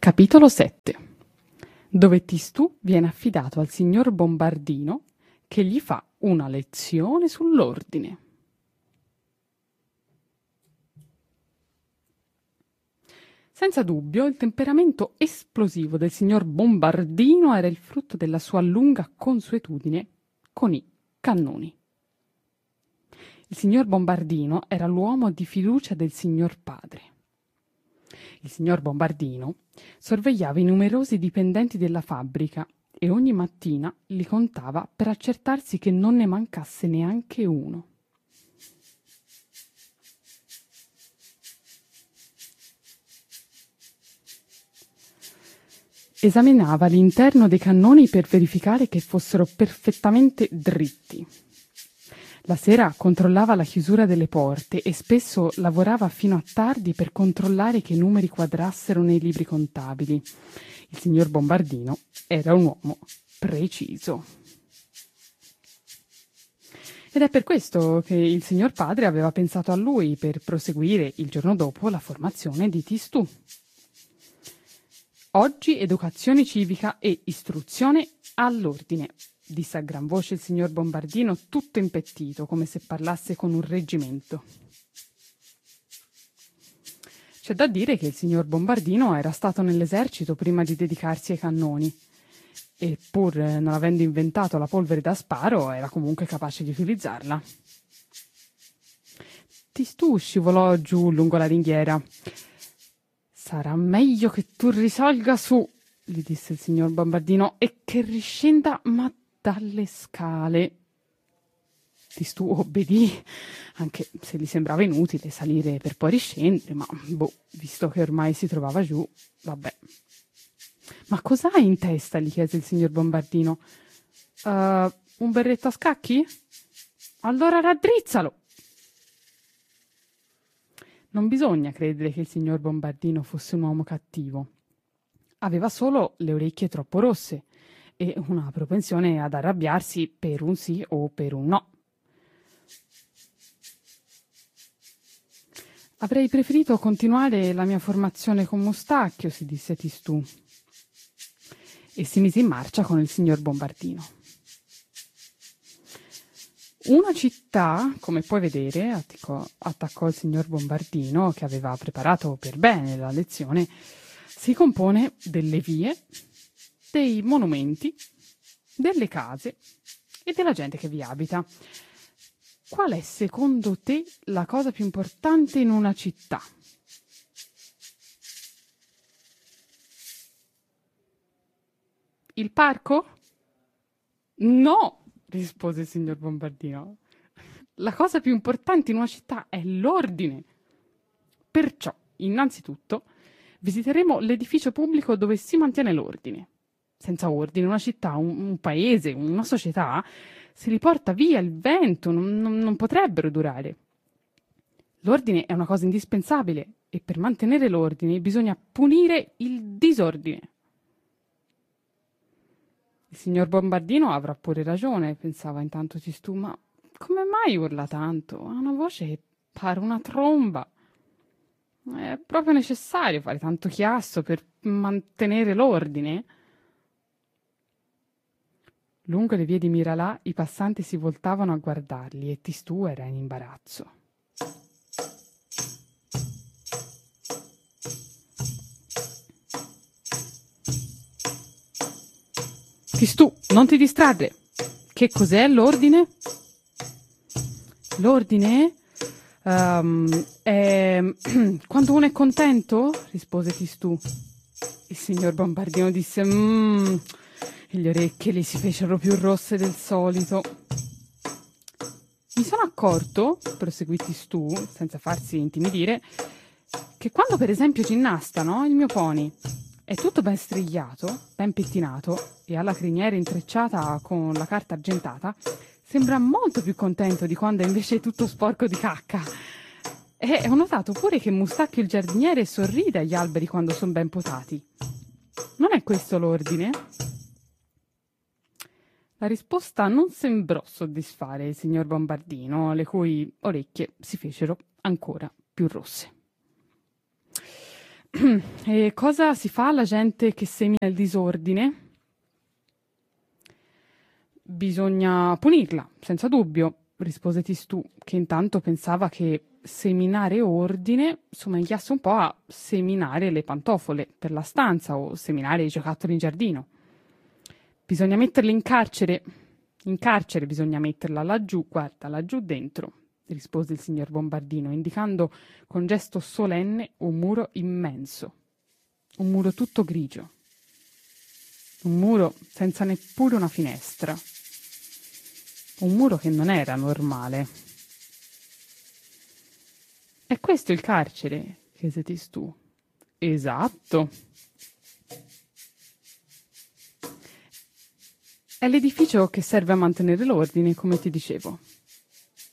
Capitolo 7, dove Tistù viene affidato al signor Bombardino che gli fa una lezione sull'ordine. Senza dubbio, il temperamento esplosivo del signor Bombardino era il frutto della sua lunga consuetudine con i cannoni. Il signor Bombardino era l'uomo di fiducia del signor padre. Il signor Bombardino sorvegliava i numerosi dipendenti della fabbrica e ogni mattina li contava per accertarsi che non ne mancasse neanche uno. Esaminava l'interno dei cannoni per verificare che fossero perfettamente dritti. La sera controllava la chiusura delle porte e spesso lavorava fino a tardi per controllare che i numeri quadrassero nei libri contabili. Il signor Bombardino era un uomo preciso. Ed è per questo che il signor padre aveva pensato a lui per proseguire il giorno dopo la formazione di Tistù. Oggi educazione civica e istruzione all'ordine, disse a gran voce il signor Bombardino, tutto impettito, come se parlasse con un reggimento. C'è da dire che il signor Bombardino era stato nell'esercito prima di dedicarsi ai cannoni e, pur non avendo inventato la polvere da sparo, era comunque capace di utilizzarla. Tistù scivolò giù lungo la ringhiera. «Sarà meglio che tu risalga su», gli disse il signor Bombardino, «e che riscenda, ma dalle scale». Tistù obbedì, anche se gli sembrava inutile salire per poi riscendere, ma visto che ormai si trovava giù, vabbè. «Ma cos'hai in testa?» gli chiese il signor Bombardino. Un berretto a scacchi? Allora raddrizzalo!» Non bisogna credere che il signor Bombardino fosse un uomo cattivo. Aveva solo le orecchie troppo rosse e una propensione ad arrabbiarsi per un sì o per un no. «Avrei preferito continuare la mia formazione con Mustacchio», si disse Tistù, e si mise in marcia con il signor Bombardino. «Una città, come puoi vedere», attaccò il signor Bombardino, che aveva preparato per bene la lezione, «si compone delle vie, dei monumenti, delle case e della gente che vi abita. Qual è secondo te la cosa più importante in una città?» «Il parco?» «No», rispose il signor Bombardino. «La cosa più importante in una città è l'ordine. Perciò, innanzitutto, visiteremo l'edificio pubblico dove si mantiene l'ordine. Senza ordine, una città, un paese, una società, se li porta via il vento, non potrebbero durare. L'ordine è una cosa indispensabile e per mantenere l'ordine bisogna punire il disordine». «Il signor Bombardino avrà pure ragione», pensava intanto Tistù, «ma come mai urla tanto? Ha una voce che pare una tromba. È proprio necessario fare tanto chiasso per mantenere l'ordine?» Lungo le vie di Miralà i passanti si voltavano a guardarli e Tistù era in imbarazzo. «Tistù, non ti distrarre! Che cos'è l'ordine?» «L'ordine? È quando uno è contento?» rispose Tistù. Il signor Bombardino disse e le orecchie gli si fecero più rosse del solito. «Mi sono accorto», proseguì Tistù, senza farsi intimidire, «che quando per esempio ginnasta, no, il mio pony è tutto ben strigliato, ben pettinato e ha la criniera intrecciata con la carta argentata, sembra molto più contento di quando è invece tutto sporco di cacca. E ho notato pure che Mustacchio il giardiniere sorride agli alberi quando sono ben potati. Non è questo l'ordine?» La risposta non sembrò soddisfare il signor Bombardino, le cui orecchie si fecero ancora più rosse. E cosa si fa alla gente che semina il disordine? Bisogna punirla, senza dubbio, rispose Tistù, che intanto pensava che seminare ordine somigliasse un po' a seminare le pantofole per la stanza o seminare i giocattoli in giardino. Bisogna metterla in carcere bisogna metterla laggiù, guarda, laggiù dentro, rispose il signor Bombardino, indicando con gesto solenne un muro immenso, un muro tutto grigio, un muro senza neppure una finestra, un muro che non era normale. «È questo il carcere?» chiese Tistù. «Esatto. È l'edificio che serve a mantenere l'ordine, come ti dicevo.